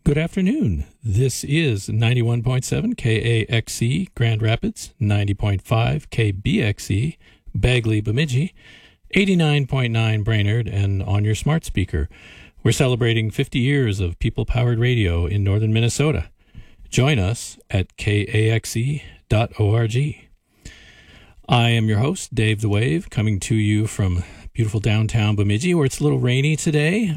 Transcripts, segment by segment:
Good afternoon. This is 91.7 KAXE Grand Rapids, 90.5 KBXE Bagley Bemidji, 89.9 Brainerd, and on your smart speaker. We're celebrating 50 years of people-powered radio in northern Minnesota. Join us at kaxe.org. I am your host, Dave the Wave, coming to you from beautiful downtown Bemidji, where it's a little rainy today.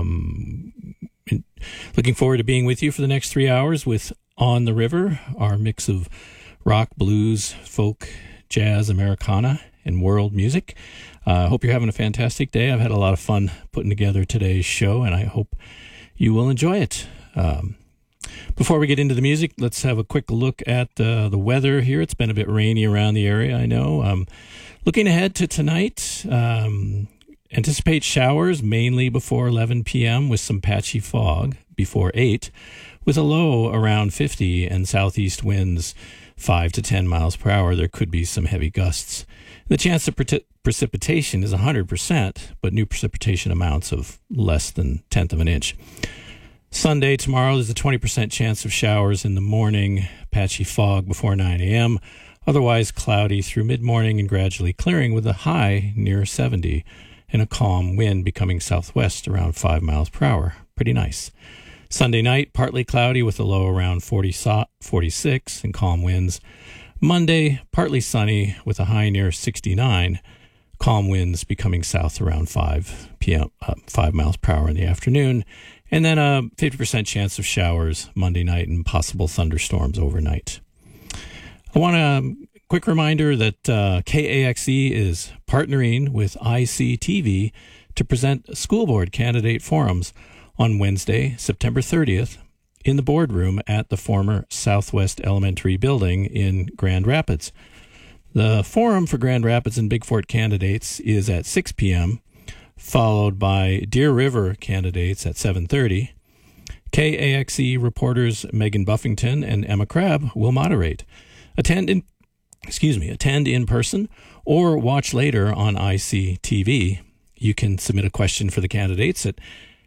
Looking forward to being with you for the next 3 hours with On the River, our mix of rock, blues, folk, jazz, Americana, and world music. I hope you're having a fantastic day. I've had a lot of fun putting together today's show, and I hope you will enjoy it. Before we get into the music, let's have a quick look at the weather here. It's been a bit rainy around the area, I know. Looking ahead to tonight, anticipate showers mainly before 11 p.m. with some patchy fog before 8, with a low around 50 and southeast winds 5 to 10 miles per hour. There could be some heavy gusts. The chance of precipitation is 100%, but new precipitation amounts of less than 1/10 of an inch. Sunday, tomorrow, there's a 20% chance of showers in the morning, patchy fog before 9 a.m., otherwise cloudy through mid-morning and gradually clearing with a high near 70 and a calm wind becoming southwest around 5 miles per hour. Pretty nice. Sunday night, partly cloudy with a low around 46 and calm winds. Monday, partly sunny with a high near 69, calm winds becoming south around 5 miles per hour in the afternoon. And then a 50% chance of showers Monday night and possible thunderstorms overnight. I want a quick reminder that KAXE is partnering with ICTV to present school board candidate forums on Wednesday, September 30th, in the boardroom at the former Southwest Elementary Building in Grand Rapids. The forum for Grand Rapids and Big Fort candidates is at 6 p.m., followed by Deer River candidates at 7:30. KAXE reporters Megan Buffington and Emma Crabb will moderate. Attend in person or watch later on ICTV. You can submit a question for the candidates at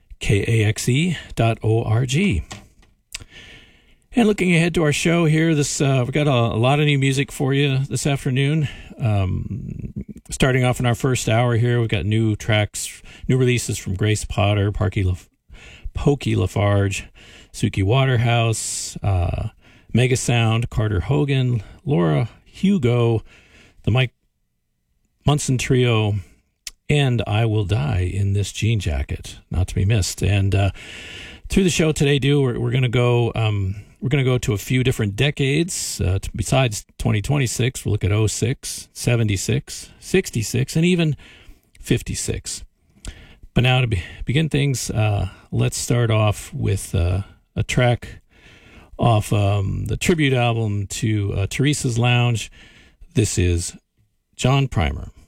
kaxe.org. And looking ahead to our show here, we've got a lot of new music for you this afternoon. Starting off in our first hour here, we've got new tracks, new releases from Grace Potter, Pokey Lafarge, Suki Waterhouse, Mega Sound, Carter Hogan, Laura Hugo, the Mike Munson Trio, and I Will Die in This Jean Jacket, not to be missed. And through the show today, we're going to go. We're going to go to a few different decades. Besides 2026, we'll look at 06, 76, 66, and even 56. But now to begin things, let's start off with a track off the tribute album to Teresa's Lounge. This is John Primer.